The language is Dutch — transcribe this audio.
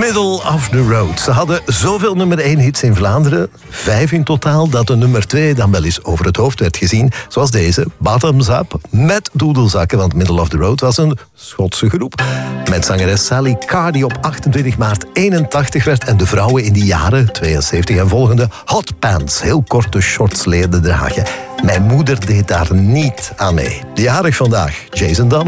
Middle of the Road. Ze hadden zoveel nummer 1 hits in Vlaanderen, 5 in totaal, dat de nummer 2 dan wel eens over het hoofd werd gezien. Zoals deze, Bottoms Up, met doedelzakken, want Middle of the Road was een Schotse groep. Met zangeres Sally Carr, die op 28 maart 81 werd en de vrouwen in die jaren, 72 en volgende, hot pants, heel korte shorts leerden dragen. Mijn moeder deed daar niet aan mee. Jarig vandaag, Jason Dunn.